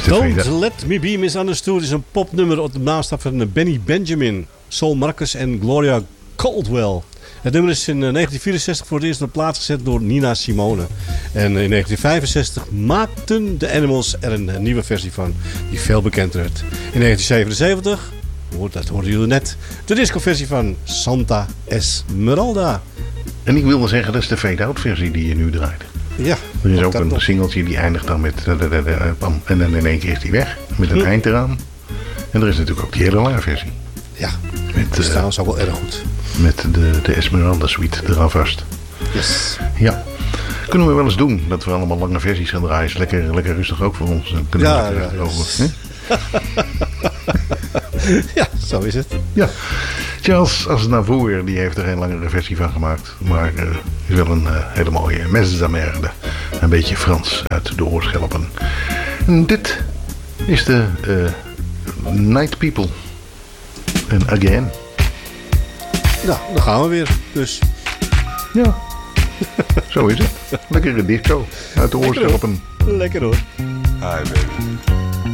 Don't Let Me Be Misunderstood is een popnummer op de naamstaf van Benny Benjamin, Sol Marcus en Gloria Caldwell. Het nummer is in 1964 voor het eerst op de plaats gezet door Nina Simone. En in 1965 maakten de Animals er een nieuwe versie van, die veel bekender werd. In 1977, dat hoorden jullie net, de discoversie van Santa Esmeralda. En ik wilde zeggen, dat is de fade-out versie die je nu draait. Ja. Er is ook een singeltje die eindigt dan met pam, en dan in één keer is die weg. Met een eind eraan. En er is natuurlijk ook die hele lange versie. Ja, dat is trouwens ook wel erg goed. Met de Esmeralda Suite eraan vast. Yes. Ja. Kunnen we wel eens doen. Dat we allemaal lange versies gaan draaien. Is lekker rustig ook voor ons. Dan kunnen we over. Ja, zo is het. Ja. Charles Aznavour, die heeft er geen langere versie van gemaakt. Maar is wel een hele mooie. Mes de Merde. Een beetje Frans uit de oorschelpen. En dit is de Night People. En Again. Nou, dan gaan we weer. Dus. Ja. Zo is het. Lekkere disco uit de oorschelpen. Lekker hoor. Hi baby.